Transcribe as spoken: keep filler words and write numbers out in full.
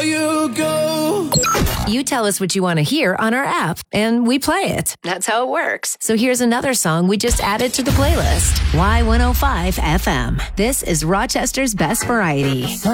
you go. You tell us what you want to hear on our app, and we play it. That's how it works. So here's another song we just added to the playlist. Y one oh five F M. This is Rochester's Best Variety.